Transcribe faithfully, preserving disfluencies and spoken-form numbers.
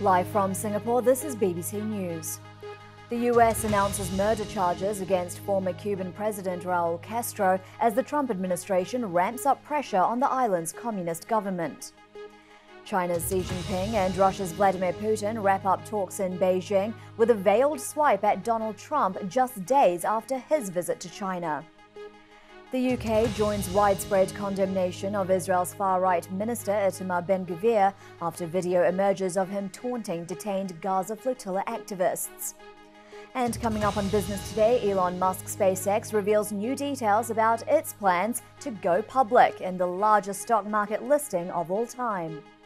Live from Singapore, this is B B C News. The U S announces murder charges against former Cuban President Raul Castro as the Trump administration ramps up pressure on the island's communist government. China's Xi Jinping and Russia's Vladimir Putin wrap up talks in Beijing with a veiled swipe at Donald Trump just days after his visit to China. The U K joins widespread condemnation of Israel's far-right minister Itamar Ben-Gvir after video emerges of him taunting detained Gaza flotilla activists. And coming up on Business Today, Elon Musk's SpaceX reveals new details about its plans to go public in the largest stock market listing of all time.